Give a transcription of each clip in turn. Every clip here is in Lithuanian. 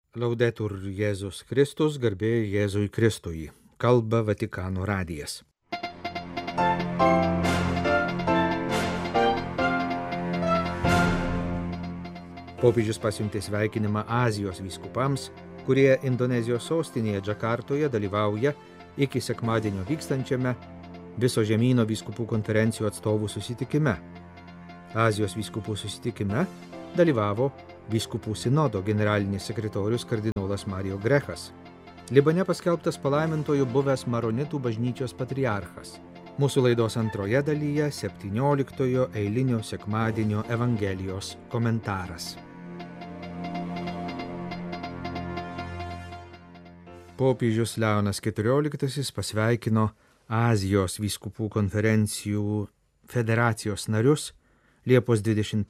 Laudetur Jėzus Kristus, garbė Jėzui Kristui. Kalba Vatikano radijas. Popiežius pasiuntė sveikinimą Azijos vyskupams, kurie Indonezijos sostinėje Džakartoje dalyvauja iki sekmadienio vykstančiame viso žemyno vyskupų konferencijų atstovų susitikime. Azijos vyskupų susitikime dalyvavo vyskupų sinodo generalinis sekretorius kardinolas Mario Grechas. Libane paskelbtas palaimintoju buvęs Maronitų bažnyčios patriarchas. Mūsų laidos antroje dalyje 17 eilinio sekmadienio Evangelijos komentaras. Popiežius Leonas XIV pasveikino Azijos vyskupų konferencijų federacijos narius Liepos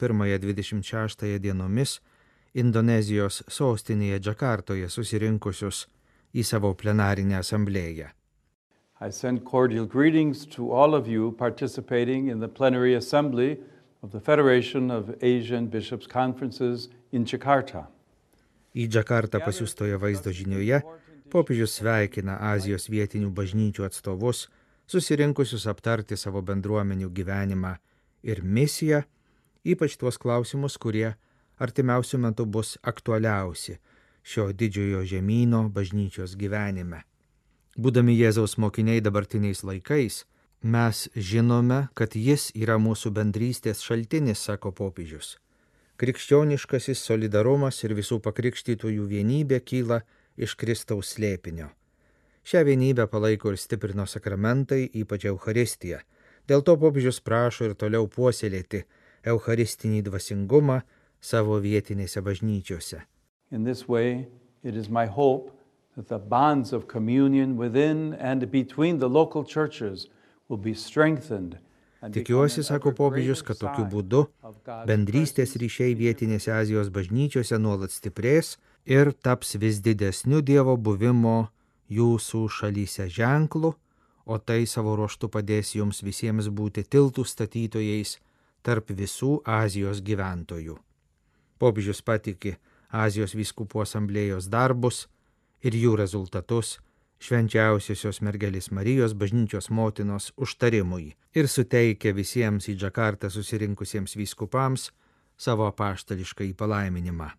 21-26 dienomis Indonezijos sostinėje Džakartoje susirinkusius į savo plenarinę asamblėją. I send cordial greetings to all of you participating in the plenary assembly of the Federation of Asian Bishops' Conferences in Jakarta. Į Džakartą pasiųstoje vaizdo žinioje popiežius sveikina Azijos vietinių bažnyčių atstovus, susirinkusius aptarti savo bendruomenių gyvenimą ir misiją, ypač tuos klausimus, kurie artimiausiu metu bus aktualiausi šio didžiojo žemyno bažnyčios gyvenime. Būdami Jėzaus mokiniai dabartiniais laikais, mes žinome, kad jis yra mūsų bendrystės šaltinis, sako popiežius. Krikščioniškasis solidarumas ir visų pakrikštytųjų vienybė kyla iš Kristaus slėpinio. Šią vienybę palaiko ir stiprino sakramentai, ypač Eucharistija. Dėl to popiežius prašo ir toliau puoselėti eucharistinį dvasingumą savo vietinėse bažnyčiose. In this way, it is my hope that the bonds of communion within and between the local churches will be strengthened. Tikiuosi, sako popiežius, kad tokiu būdu bendrystės ryšiai vietinėse Azijos bažnyčiose nuolat stiprės ir taps vis didesniu Dievo buvimo jūsų šalyse ženklu, o tai savo ruožtu padės jums visiems būti tiltų statytojais tarp visų Azijos gyventojų. Popiežius patiki Azijos vyskupų asamblėjos darbus ir jų rezultatus Švenčiausiosios mergelės Marijos bažnyčios motinos užtarimui ir suteikia visiems į Džakartą susirinkusiems vyskupams savo apaštališkąjį palaiminimą.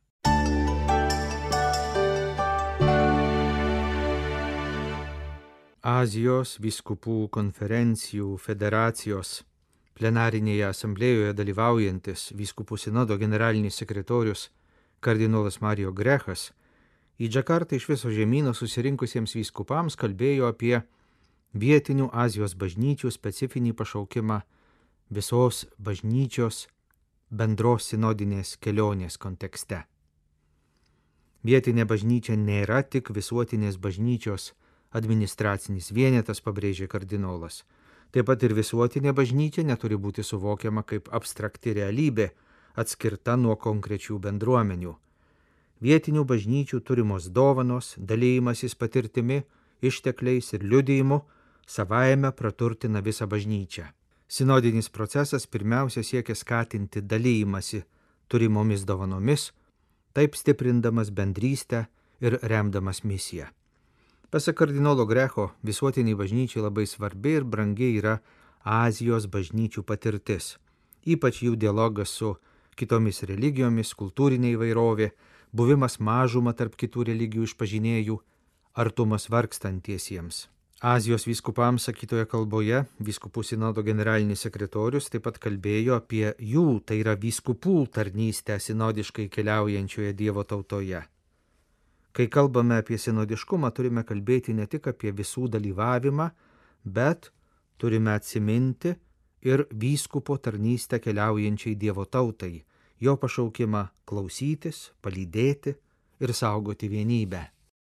Azijos vyskupų konferencijų federacijos plenarinėje asamblėjoje dalyvaujantis vyskupų sinodo generalinis sekretorius kardinolas Mario Grechas į Džakartą iš viso žemyno susirinkusiems vyskupams kalbėjo apie vietinių Azijos bažnyčių specifinį pašaukimą visos bažnyčios bendros sinodinės kelionės kontekste. Vietinė bažnyčia nėra tik visuotinės bažnyčios administracinis vienetas, pabrėžė kardinolas. Taip pat ir visuotinė bažnyčia neturi būti suvokiama kaip abstrakti realybė, atskirta nuo konkrečių bendruomenių. Vietinių bažnyčių turimos dovanos, dalymasis patirtimi, ištekliais ir liudijimu savaime praturtina visą bažnyčią. Sinodinis procesas pirmiausia siekia skatinti dalymasi turimomis dovanomis, taip stiprindamas bendrystę ir remdamas misiją. Pasak kardinolo Grecho, visuotiniai bažnyčiai labai svarbi ir brangi yra Azijos bažnyčių patirtis, ypač jų dialogas su kitomis religijomis, kultūrinė įvairovė, buvimas mažuma tarp kitų religijų išpažinėjų, artumas vargstantiesiems. Azijos vyskupams sakytoje kalboje vyskupų sinodo generalinis sekretorius taip pat kalbėjo apie jų, tai yra vyskupų tarnystę sinodiškai keliaujančioje Dievo tautoje. Kai kalbame apie sinodiškumą, turime kalbėti ne tik apie visų dalyvavimą, bet turime atsiminti ir vyskupo tarnystę keliaujančiai Dievo tautai, jo pašaukimą klausytis, palydėti ir saugoti vienybę.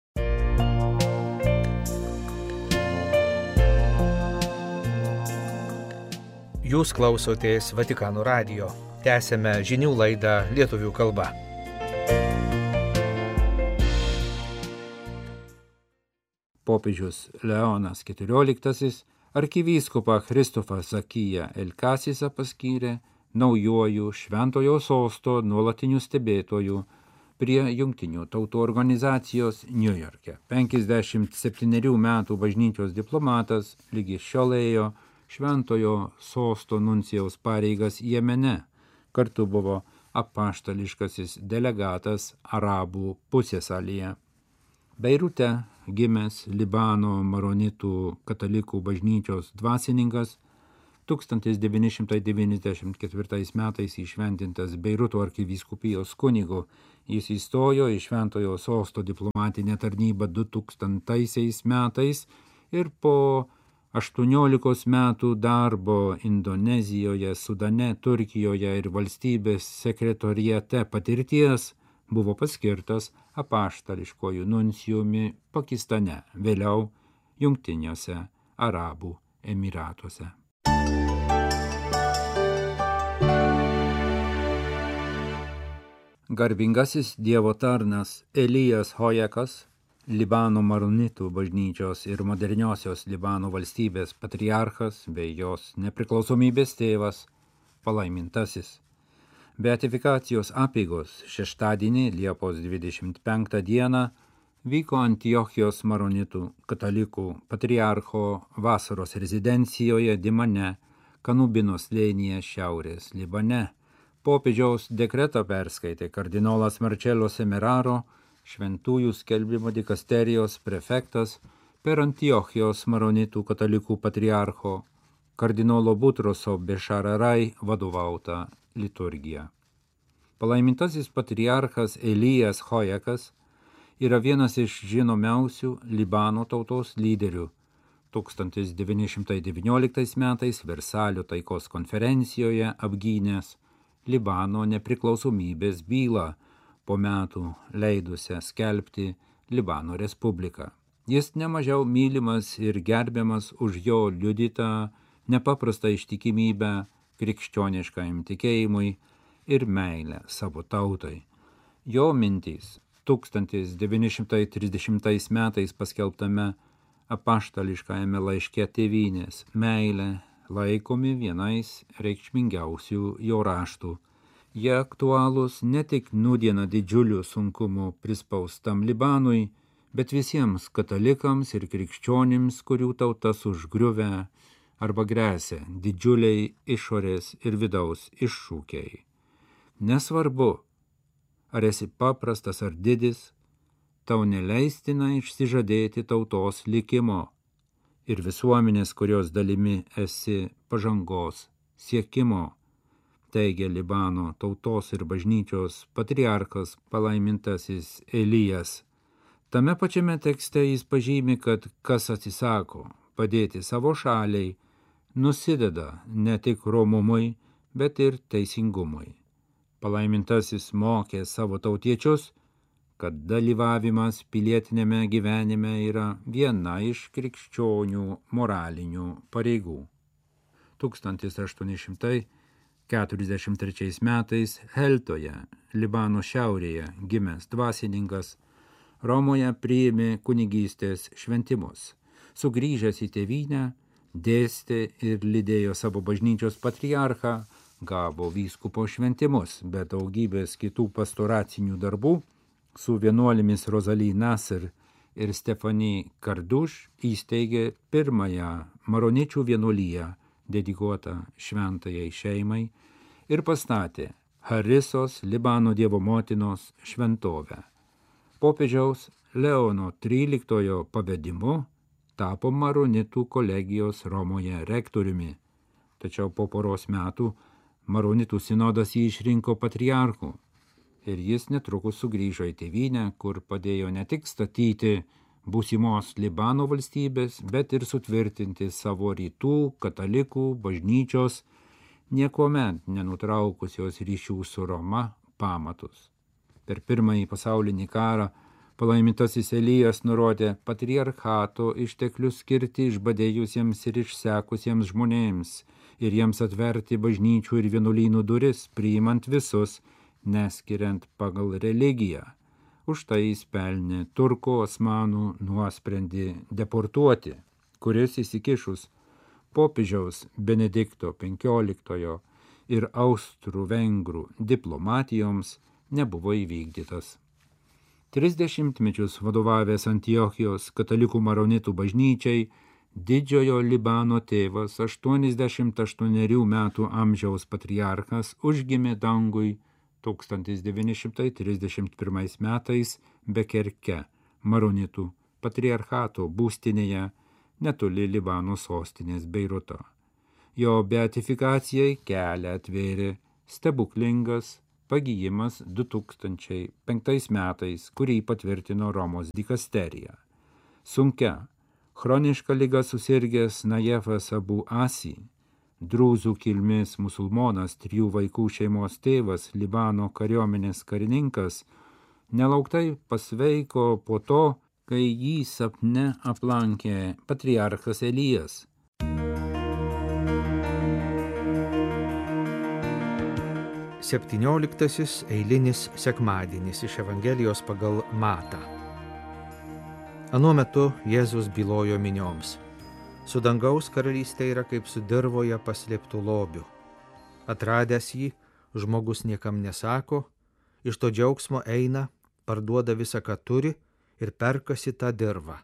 Jūs klausotės Vatikano radijo. Tęsiame žinių laidą lietuvių kalba. Popiežius Leonas XIV arkivyskupą Kristofą Zakiją Elkasisą paskyrė naujuoju šventojo sosto nuolatiniu stebėtoju prie Jungtinių tautų organizacijos Niujorke. 57 metų bažnyčios diplomatas lygi šiol ėjo Šventojo sosto nuncijaus pareigas Jemene. Kartu buvo apaštališkasis delegatas Arabų pusiasalyje. Beirute gimęs Libano maronitų katalikų bažnyčios dvasininkas, 1994 metais įšventintas Beiruto arkivyskupijos kunigu. Jis įstojo į Šventojo sosto diplomatinę tarnybą 2000 metais ir po 18 metų darbo Indonezijoje, Sudane, Turkijoje ir valstybės sekretoriate patirties buvo paskirtas apaštališkuoju nuncijumi Pakistane, vėliau Jungtiniuose Arabų Emyratuose. Garbingasis Dievo tarnas Elijas Hojekas, Libano maronitų bažnyčios ir moderniosios Libano valstybės patriarchas bei jos nepriklausomybės tėvas, palaimintasis. Beatifikacijos apeigos šeštadienį, Liepos 25 dieną, vyko Antiochijos maronitų katalikų patriarcho vasaros rezidencijoje Dimane, Kanubino slėnyje šiaurės Libane. Popiežiaus dekretą perskaitė kardinolas Marcello Semeraro, šventųjų skelbimo dikasterijos prefektas per Antiochijos maronitų katalikų patriarcho kardinolo Butroso Bešararai vadovautą liturgiją. Palaimintasis patriarchas Elijas Hojekas yra vienas iš žinomiausių Libano tautos lyderių. 1919 metais Versalio taikos konferencijoje apgynęs Libano nepriklausomybės bylą, po metų leidusią skelbti Libano Respubliką. Jis nemažiau mylimas ir gerbiamas už jo liudytą nepaprastą ištikimybę krikščioniškajam tikėjimui ir meilę savo tautai. Jo mintys 1930 metais paskelbtame apaštališkajame laiške Tėvynės meilė laikomi vienais reikšmingiausių jo raštų. Jie aktualūs ne tik nūdieną didžiulių sunkumų prispaustam Libanui, bet visiems katalikams ir krikščionims, kurių tautas užgriuvę arba gresia didžiuliai išorės ir vidaus iššūkiai. Nesvarbu, ar esi paprastas ar didis, tau neleistina išsižadėti tautos likimo ir visuomenės, kurios dalimi esi pažangos siekimo, teigia Libano tautos ir bažnyčios patriarchas palaimintasis Elijas. Tame pačiame tekste jis pažymi, kad kas atsisako padėti savo šaliai, nusideda ne tik romumui, bet ir teisingumui. Palaimintasis mokė savo tautiečius, kad dalyvavimas pilietinėme gyvenime yra viena iš krikščionių moralinių pareigų. 1843 metais Heltoje, Libano šiaurėje gimęs dvasininkas, Romoje priėmė kunigystės šventimus. Sugrįžęs į tėvynę, dėstė ir lydėjo savo bažnyčios patriarchą, gavo vyskupo šventimus, bet daugybės kitų pastoracinių darbų su vienuolėmis Rosalie Nasser ir Stephanie Karduš įsteigė pirmąją maroničių vienuoliją, dedikuotą šventajai šeimai, ir pastatė Harisos Libano Dievo motinos šventovę. Popiežiaus Leono XIII pavedimu tapo maronitų kolegijos Romoje rektoriumi, tačiau po poros metų maronitų sinodas jį išrinko patriarchu ir jis netrukus sugrįžo į tėvynę, kur padėjo ne tik statyti būsimos Libano valstybės, bet ir sutvirtinti savo rytų katalikų bažnyčios, niekuomet nenutraukusios ryšių su Roma pamatus. Per Pirmąjį pasaulinį karą palaimintasis Elijas nurodė patriarchato išteklius skirti išbadėjusiems ir išsekusiems žmonėms ir jiems atverti bažnyčių ir vienuolynų duris, priimant visus, neskiriant pagal religiją. Už tai jis pelnė turkų osmanų nuosprendį deportuoti, kuris įsikišus popiežiaus Benedikto XV ir austrų-vengrų diplomatijoms nebuvo įvykdytas. 30 mečius vadovavęs Antiochijos katalikų maronitų bažnyčiai, Didžiojo Libano tėvas 88 metų amžiaus patriarchas užgimė dangui 1931 metais Bekerke, maronitų patriarchato būstinėje netoli Libano sostinės Beiruto. Jo beatifikacijai kelią atvėrė stebuklingas pagijimas 2005 metais, kurį patvirtino Romos dikasterija. Sunkia, chroniška liga susirgęs Najefas Abu Asi, drūzų kilmės musulmonas, 3 vaikų šeimos tėvas, Libano kariuomenės karininkas, nelauktai pasveiko po to, kai jį sapne aplankė patriarchas Elijas. Septynioliktasis eilinis sekmadienis iš Evangelijos pagal Matą. Anuo metu Jėzus bylojo minioms. Su dangaus karalystė yra kaip su dirvoje paslėptų lobių. Atradęs jį, žmogus niekam nesako, iš to džiaugsmo eina, parduoda visą, ką turi ir perkasi tą dirvą.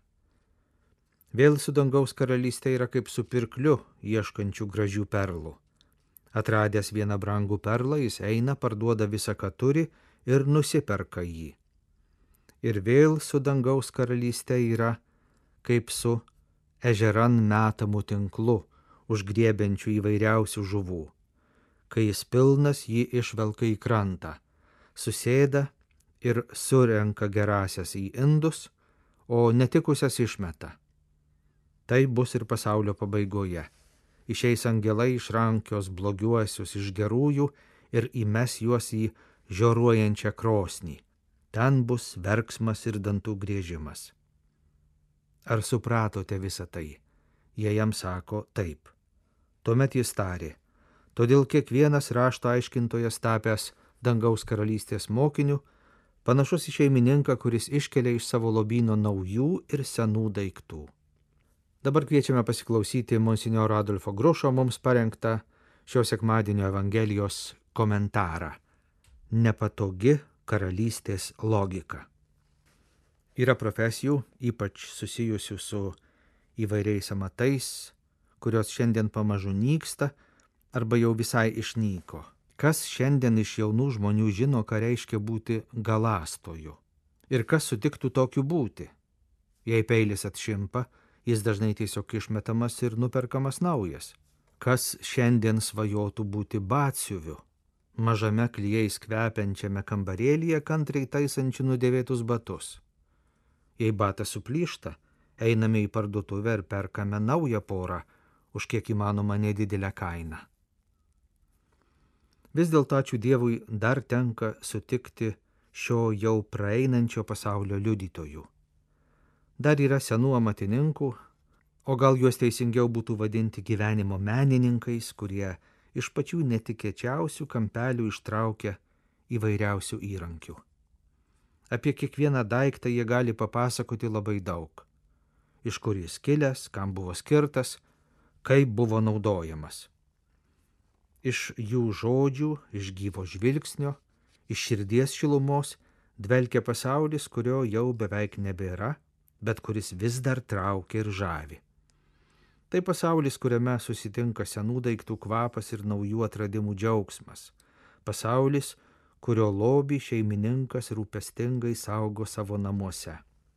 Vėl su dangaus karalystė yra kaip su pirkliu, ieškančių gražių perlų. Atradęs vieną brangų perlą, jis eina, parduoda visą, ką turi ir nusiperka jį. Ir vėl su dangaus karalystė yra kaip su ežeran metamų tinklu, užgriebiančių įvairiausių žuvų. Kai jis pilnas, jį išvelka į krantą, susėda ir surenka gerasias į indus, o netikusias išmeta. Tai bus ir pasaulio pabaigoje. Išeis angelai išrankios blogiuosius iš gerųjų ir įmes juos į žioruojančią krosnį. Ten bus verksmas ir dantų griežimas. Ar supratote visą tai? Jie jam sako taip. Tuomet jis tarė, todėl kiekvienas rašto aiškintojas tapęs dangaus karalystės mokiniu, panašus į šeimininką, kuris iškelia iš savo lobyno naujų ir senų daiktų. Dabar kviečiame pasiklausyti monsinjoro Adolfo Grušo mums parengtą šio sekmadienio Evangelijos komentarą. Nepatogi karalystės logika. Yra profesijų, ypač susijusių su įvairiais amatais, kurios šiandien pamažu nyksta arba jau visai išnyko. Kas šiandien iš jaunų žmonių žino, ką reiškia būti galastoju? Ir kas sutiktų tokiu būti? Jei peilis atšimpa, jis dažnai tiesiog išmetamas ir nuperkamas naujas. Kas šiandien svajotų būti batsiuviu? Mažame klijais kvepiančiame kambarėlyje kantriai taisančių nudėvėtus batus. Jei batas suplyšta, einame į parduotuvę ir perkame naują porą už kiek įmanoma nedidelę kainą. Vis dėlto ačiū Dievui dar tenka sutikti šio jau praeinančio pasaulio liudytojų. Dar yra senų amatininkų, o gal juos teisingiau būtų vadinti gyvenimo menininkais, kurie iš pačių netikėčiausių kampelių ištraukia įvairiausių įrankių. Apie kiekvieną daiktą jie gali papasakoti labai daug. Iš kur jis kilęs, kam buvo skirtas, kaip buvo naudojamas. Iš jų žodžių, iš gyvo žvilgsnio, iš širdies šilumos dvelkia pasaulis, kurio jau beveik nebėra, bet kuris vis dar traukia ir žavi. Tai pasaulis, kuriame susitinka senų daiktų kvapas ir naujų atradimų džiaugsmas. Pasaulis, kurio lobį šeimininkas rūpestingai saugo savo namuose.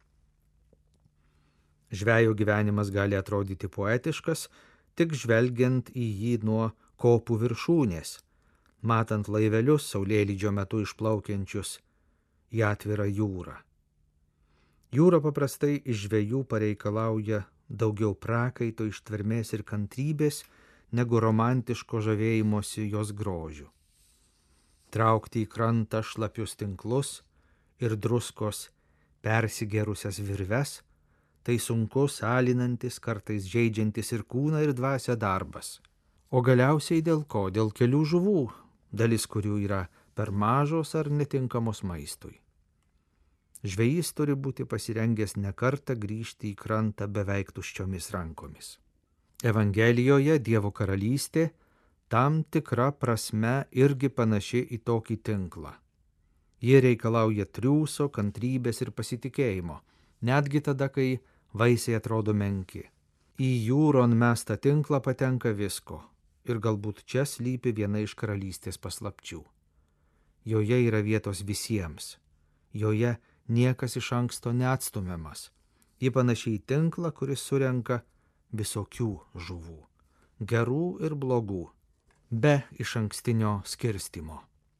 Žvejo gyvenimas gali atrodyti poetiškas, tik žvelgiant į jį nuo kopų viršūnės, matant laivelius saulėlydžio metu išplaukiančius į atvirą jūrą. Jūra paprastai iš žvejų pareikalauja daugiau prakaito, ištvermės ir kantrybės, negu romantiško žavėjimosi jos grožiu. Traukti į krantą šlapius tinklus ir druskos persigerusias virves, tai sunkus, alinantis, kartais žeidžiantis ir kūną ir dvasią darbas. O galiausiai dėl ko? Dėl kelių žuvų, dalis kurių yra per mažos ar netinkamos maistui. Žvejys turi būti pasirengęs ne kartą grįžti į krantą beveik tuščiomis rankomis. Evangelijoje Dievo karalystė tam tikra prasme irgi panaši į tokį tinklą. Ji reikalauja triūso, kantrybės ir pasitikėjimo, netgi tada, kai vaisiai atrodo menki. Į jūron mestą tinklą patenka visko ir galbūt čia slypi viena iš karalystės paslapčių. Joje yra vietos visiems, joje niekas iš anksto neatstumiamas. Ji panašiai į tinklą, kuris surenka visokių žuvų, gerų ir blogų, be išankstinio skirstimo.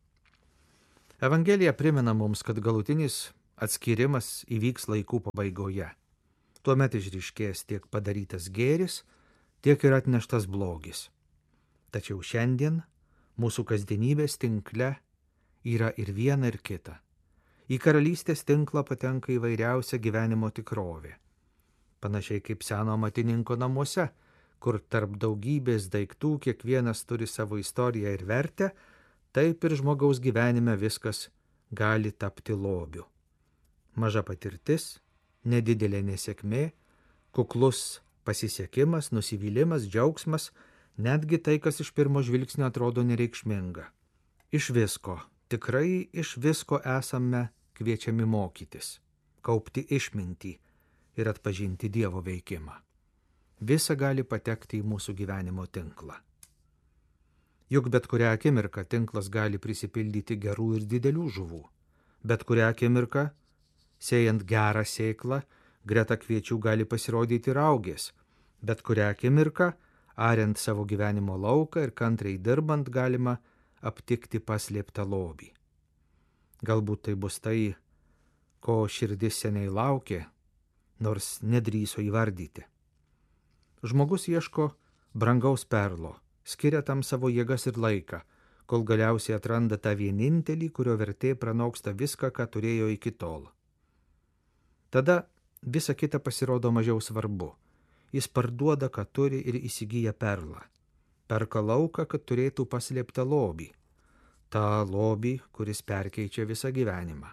Evangelija primena mums, kad galutinis atskyrimas įvyks laikų pabaigoje. Tuomet išryškės tiek padarytas gėris, tiek ir atneštas blogis. Tačiau šiandien mūsų kasdienybės tinkle yra ir viena ir kita. Į karalystės tinklą patenka įvairiausia gyvenimo tikrovė. Panašiai kaip seno amatininko namuose, kur tarp daugybės daiktų kiekvienas turi savo istoriją ir vertę, taip ir žmogaus gyvenime viskas gali tapti lobiu. Maža patirtis, nedidelė nesėkmė, kuklus pasisekimas, nusivylimas, džiaugsmas, netgi tai, kas iš pirmo žvilgsnio atrodo nereikšminga. Iš visko, tikrai iš visko esame kviečiami mokytis, kaupti išmintį ir atpažinti Dievo veikimą. Visa gali patekti į mūsų gyvenimo tinklą. Juk bet kurią akimirką tinklas gali prisipildyti gerų ir didelių žuvų. Bet kurią akimirką, sėjant gerą sėklą, greta kviečių gali pasirodyti raugės. Bet kurią akimirką, ariant savo gyvenimo lauką ir kantriai dirbant, galima aptikti paslėptą lobį. Galbūt tai bus tai, ko širdis seniai laukė, nors nedrįso įvardyti. Žmogus ieško brangaus perlo, skiria tam savo jėgas ir laiką, kol galiausiai atranda tą vienintelį, kurio vertė pranoksta viską, ką turėjo iki tol. Tada visa kita pasirodo mažiau svarbu. Jis parduoda, ką turi ir įsigyja perlą. Perka lauką, kad turėtų paslėptą lobį. tą lobį, kuris perkeičia visą gyvenimą.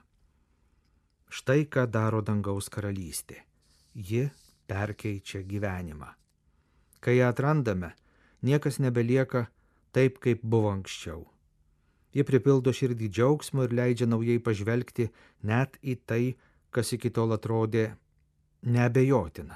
Štai ką daro dangaus karalystė. Ji perkeičia gyvenimą. Kai ją atrandame, niekas nebelieka taip, kaip buvo anksčiau. Ji pripildo širdį džiaugsmo ir leidžia naujai pažvelgti net į tai, kas iki tol atrodė neabejotina.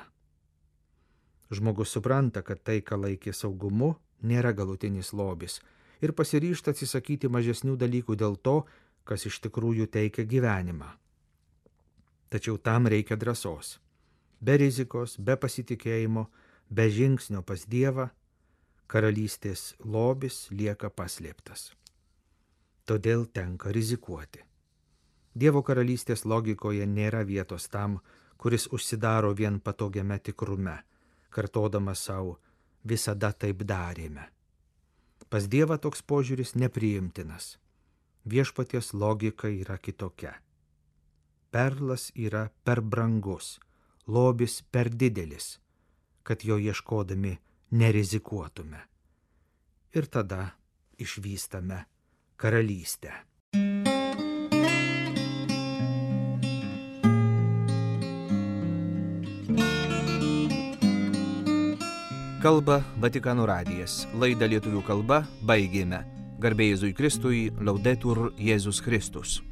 Žmogus supranta, kad tai, ką laikė saugumu, nėra galutinis lobis ir pasiryžta atsisakyti mažesnių dalykų dėl to, kas iš tikrųjų teikia gyvenimą. Tačiau tam reikia drąsos. Be rizikos, be pasitikėjimo, be žingsnio pas Dievą, karalystės lobis lieka paslėptas. Todėl tenka rizikuoti. Dievo karalystės logikoje nėra vietos tam, kuris užsidaro vien patogiame tikrume, kartodamas savo visada taip darėme. Pas Dievą toks požiūris nepriimtinas. Viešpaties logika yra kitokia. Perlas yra per brangus, lobis per didelis, kad jo ieškodami nerizikuotume. Ir tada išvystame karalystę. Kalba Vatikano radijas. Laidą lietuvių kalba baigėme. Garbė Jėzui Kristui, Laudetur Jėzus Kristus.